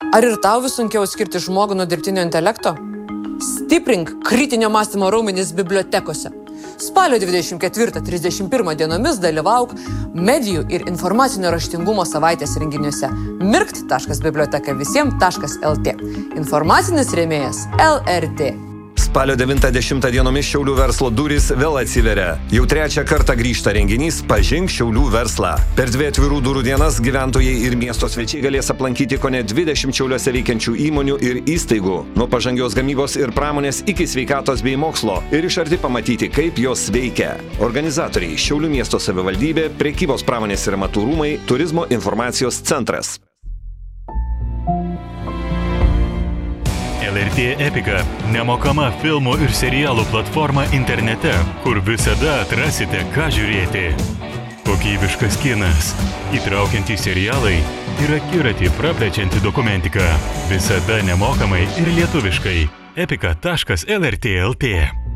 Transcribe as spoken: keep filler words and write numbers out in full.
Ar ir tau vis sunkiau skirti žmogų nuo dirbtinio intelekto? Stiprink kritinio mąstymo raumenis bibliotekose. Spalio dvidešimt ketvirtą trisdešimt pirmą dienomis dalyvauk medijų ir informacinio raštingumo savaitės renginiuose mirkt taškas biblioteka visiems taškas lt. Informacinis rėmėjas L R T. Spalio devintą dešimtą dienomis Šiaulių verslo durys vėl atsiveria. Jau trečią kartą grįžta renginys Pažink Šiaulių verslą. Per dvi atvirų durų dienas gyventojai ir miesto svečiai galės aplankyti kone dvidešimt Šiauliuose veikiančių įmonių ir įstaigų. Nuo pažangios gamybos ir pramonės iki sveikatos bei mokslo. Ir iš arti pamatyti, kaip jos veikia. Organizatoriai Šiaulių miesto savivaldybė, prekybos pramonės ir amatų rūmai, turizmo informacijos centras. L R T Epika – nemokama filmų ir serialų platforma internete, kur visada atrasite, ką žiūrėti. Kokybiškas kinas, įtraukiantys serialai ir akiratį praplečianti dokumentika. Visada nemokamai ir lietuviškai. epika taškas L R T taškas L T